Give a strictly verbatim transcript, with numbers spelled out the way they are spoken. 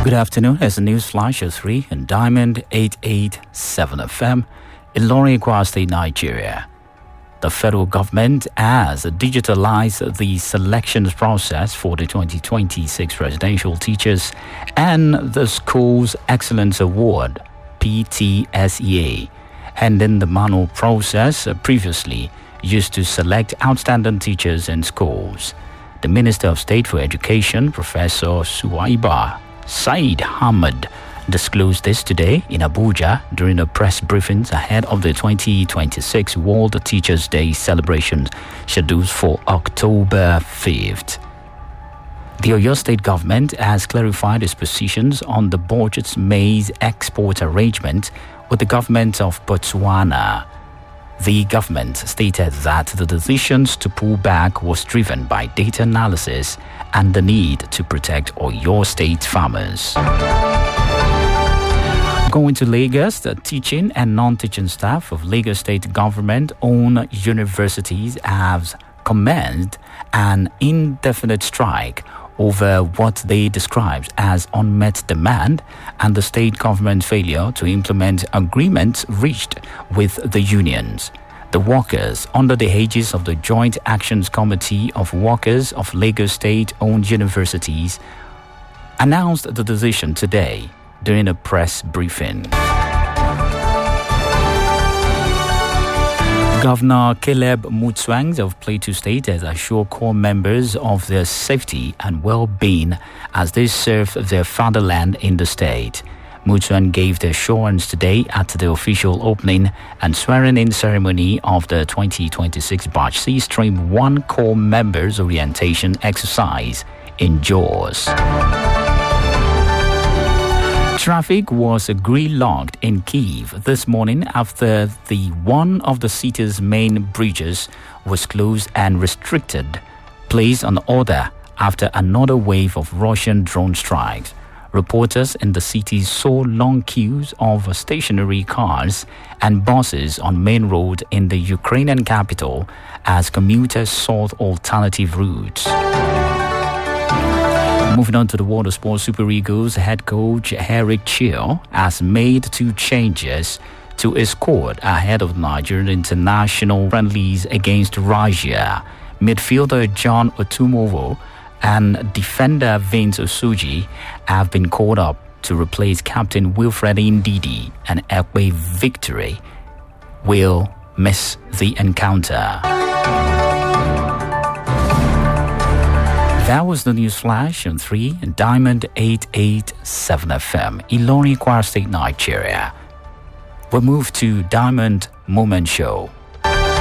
Good afternoon. As a news flash at three in Diamond eight eighty-seven F M, Ilorin, Kwara State, Nigeria. The federal government has digitalized the selections process for the twenty twenty-six Presidential Teachers and the Schools Excellence Award, P T S E A, ending the manual process previously used to select outstanding teachers in schools. The Minister of State for Education, Professor Suwaiba Said Ahmed, disclosed this today in Abuja during a press briefing ahead of the twenty twenty-six World Teachers' Day celebration scheduled for October fifth. The Oyo State government has clarified its positions on the budget's maize export arrangement with the government of Botswana. The government stated that the decisions to pull back was driven by data analysis and the need to protect Oyo State farmers. Going to Lagos, the teaching and non-teaching staff of Lagos State government-owned universities have commenced an indefinite strike over what they described as unmet demand and the state government's failure to implement agreements reached with the unions. The workers, under the aegis of the Joint Actions Committee of Workers of Lagos State-owned universities, announced the decision today during a press briefing. Governor Caleb Mutswang of Plateau State has assured core members of their safety and well-being as they serve their fatherland in the state. Mutswang gave the assurance today at the official opening and swearing-in ceremony of the twenty twenty-six Batch C Stream one core members orientation exercise in Jos. Traffic was gridlocked in Kyiv this morning after the one of the city's main bridges was closed and restricted, placed on order after another wave of Russian drone strikes. Reporters in the city saw long queues of stationary cars and buses on main road in the Ukrainian capital as commuters sought alternative routes. Moving on to the world of sports, Super Eagles head coach Eric Chio has made two changes to his squad ahead of Nigerian international friendlies against Russia. Midfielder John Otumowo and defender Vince Osuji have been called up to replace captain Wilfred Ndidi, and Ekwe Victory will miss the encounter. That was the news flash on three Diamond eight eighty-seven F M, Ilorin, Kwara State, Nigeria. We'll move to Diamond Moment Show.